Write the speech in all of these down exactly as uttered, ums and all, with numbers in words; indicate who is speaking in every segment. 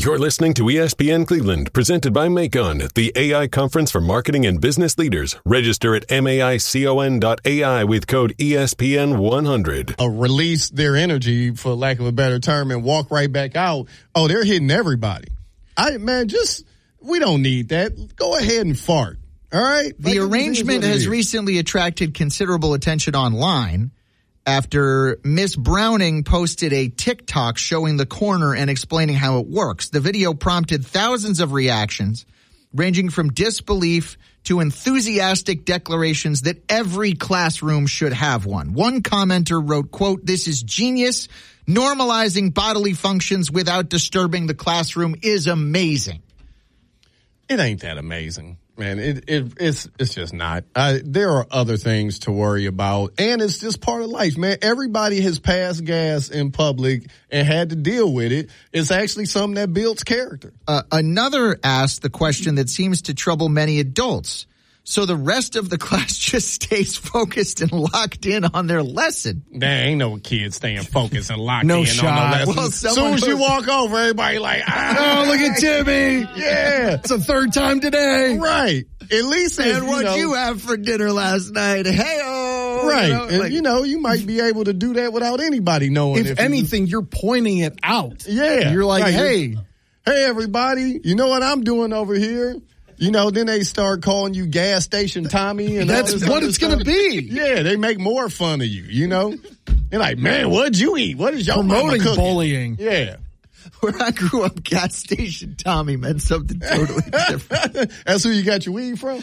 Speaker 1: You're listening to E S P N Cleveland, presented by Macon, the A I conference for marketing and business leaders. Register at maicon dot A I with code E S P N one hundred.
Speaker 2: Uh, release their energy, for lack of a better term, and walk right back out. Oh, they're hitting everybody. I man, just we don't need that. Go ahead and fart. All right.
Speaker 3: The
Speaker 2: like,
Speaker 3: arrangement has recently attracted considerable attention online after Miss Browning posted a TikTok showing the corner and explaining how it works. The video prompted thousands of reactions, ranging from disbelief to enthusiastic declarations that every classroom should have one. One commenter wrote, quote, "This is genius. Normalizing bodily functions without disturbing the classroom is amazing."
Speaker 2: It ain't that amazing. Man, it, it it's it's just not. Uh, there are other things to worry about, and it's just part of life, man. Everybody has passed gas in public and had to deal with it. It's actually something that builds character.
Speaker 3: Uh, another asked the question that seems to trouble many adults. So the rest of the class just stays focused and locked in on their lesson.
Speaker 2: There ain't no kids staying focused and locked
Speaker 4: no
Speaker 2: in
Speaker 4: shot.
Speaker 2: on no lesson.
Speaker 3: Well,
Speaker 2: as soon as you walk over, everybody like, ah,
Speaker 4: oh, look at Timmy.
Speaker 2: Yeah.
Speaker 4: It's the third time today.
Speaker 2: Right. At least if,
Speaker 3: And what
Speaker 2: you know,
Speaker 3: you have for dinner last night? Hey-oh.
Speaker 2: Right.
Speaker 3: You know,
Speaker 2: and
Speaker 3: like,
Speaker 2: you know, you might be able to do that without anybody knowing.
Speaker 4: If,
Speaker 2: if
Speaker 4: anything, you, you're pointing it out.
Speaker 2: Yeah.
Speaker 4: You're like,
Speaker 2: right.
Speaker 4: hey.
Speaker 2: Hey, everybody, you know what I'm doing over here? You know, then they start calling you gas station Tommy. And
Speaker 4: That's
Speaker 2: all this
Speaker 4: what
Speaker 2: other
Speaker 4: it's
Speaker 2: stuff.
Speaker 4: going to be.
Speaker 2: Yeah, they make more fun of you, you know? They're like, man, what'd you eat? What is your mama
Speaker 4: Promoting
Speaker 2: cooking?
Speaker 4: bullying.
Speaker 2: Yeah.
Speaker 3: Where I grew up, gas station Tommy meant something totally different.
Speaker 2: That's who you got your weed from?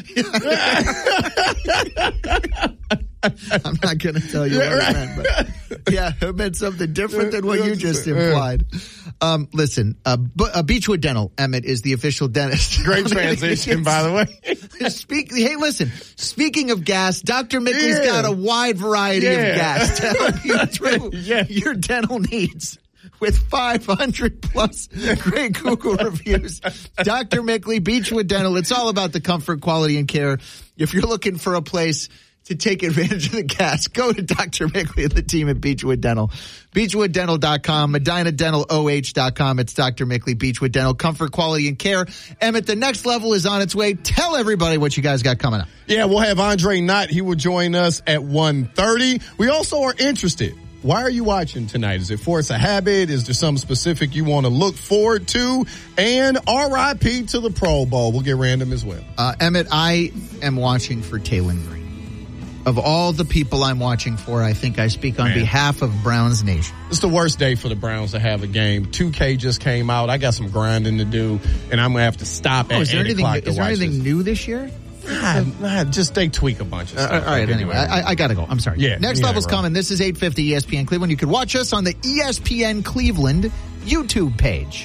Speaker 3: I'm not going to tell you
Speaker 2: Yeah,
Speaker 3: what
Speaker 2: right.
Speaker 3: it meant, but yeah, it meant something different than what you just implied. Um, listen, uh, B- uh, Beechwood Dental, Emmett, is the official dentist.
Speaker 2: Great transition, by the way.
Speaker 3: Speak, hey, listen, speaking of gas, Doctor Mickley's
Speaker 2: Yeah.
Speaker 3: got a wide variety
Speaker 2: Yeah.
Speaker 3: of gas to help you through
Speaker 2: Yeah.
Speaker 3: your dental needs. With five hundred plus great Google reviews, Doctor Mickley, Beechwood Dental, it's all about the comfort, quality, and care. If you're looking for a place to take advantage of the gas, go to Doctor Mickley and the team at Beechwood Dental. Beechwood Dental dot com, Medina Dental O H dot com. It's Doctor Mickley, Beechwood Dental, comfort, quality, and care. Emmett, the next level is on its way. Tell everybody what you guys got coming up.
Speaker 2: Yeah, we'll have Andre Knott. He will join us at one thirty. We also are interested. Why are you watching tonight? Is it Force a Habit? Is there something specific you want to look forward to? And R I P to the Pro Bowl. We'll get random as well.
Speaker 3: Uh, Emmett, I am watching for Taylon Green. Of all the people I'm watching for, I think I speak on
Speaker 2: Man.
Speaker 3: behalf of Browns Nation.
Speaker 2: It's the worst day for the Browns to have a game. two K just came out. I got some grinding to do, and I'm going to have to stop
Speaker 3: Oh,
Speaker 2: at
Speaker 3: is there
Speaker 2: eight
Speaker 3: anything,
Speaker 2: o'clock to
Speaker 3: is there
Speaker 2: watch
Speaker 3: anything
Speaker 2: this.
Speaker 3: new this year?
Speaker 2: Nah, nah, just they tweak a bunch of
Speaker 3: Uh,
Speaker 2: stuff.
Speaker 3: all right, anyway, I, I got to go. I'm sorry.
Speaker 2: Yeah,
Speaker 3: Next
Speaker 2: yeah,
Speaker 3: level's
Speaker 2: right.
Speaker 3: coming. This is eight fifty E S P N Cleveland. You can watch us on the E S P N Cleveland YouTube page.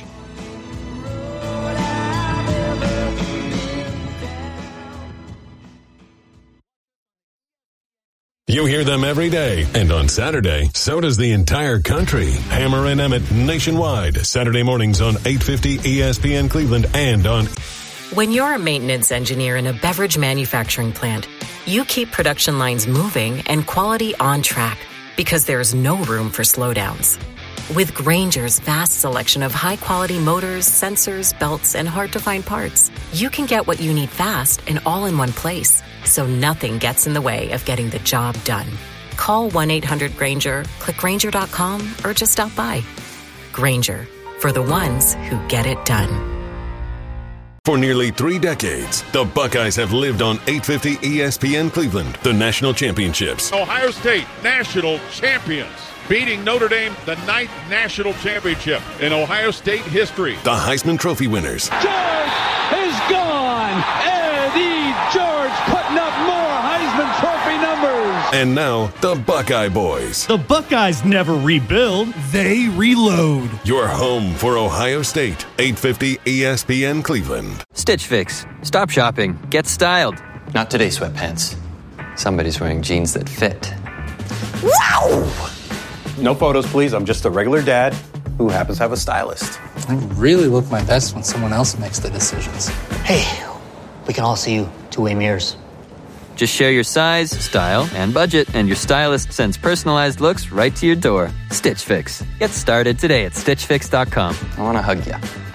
Speaker 1: You hear them every day, and on Saturday, so does the entire country. Hammer and Emmett nationwide, Saturday mornings on eight fifty E S P N Cleveland and on...
Speaker 5: When you're a maintenance engineer in a beverage manufacturing plant, you keep production lines moving and quality on track because there's no room for slowdowns. With Grainger's vast selection of high-quality motors, sensors, belts, and hard-to-find parts, you can get what you need fast and all in one place, so nothing gets in the way of getting the job done. Call one eight hundred Grainger, click Grainger dot com, or just stop by. Grainger, for the ones who get it done.
Speaker 1: For nearly three decades, the Buckeyes have lived on eight fifty E S P N Cleveland, the national championships.
Speaker 6: Ohio State, national champions, beating Notre Dame, the ninth national championship in Ohio State history.
Speaker 1: The Heisman Trophy winners.
Speaker 7: George is gone. Eddie George putting up more Heisman Trophy numbers.
Speaker 1: And now, the Buckeye Boys.
Speaker 8: The Buckeyes never rebuild.
Speaker 4: They reload.
Speaker 1: Your home for Ohio State, eight fifty E S P N Cleveland.
Speaker 9: Stitch Fix. Stop shopping. Get styled.
Speaker 10: Not today, sweatpants. Somebody's wearing jeans that fit.
Speaker 11: Wow! No photos, please. I'm just a regular dad who happens to have a stylist.
Speaker 12: I really look my best when someone else makes the decisions.
Speaker 13: Hey, we can all see you two-way mirrors.
Speaker 9: Just share your size, style, and budget, and your stylist sends personalized looks right to your door. Stitch Fix. Get started today at stitch fix dot com.
Speaker 10: I want to hug you.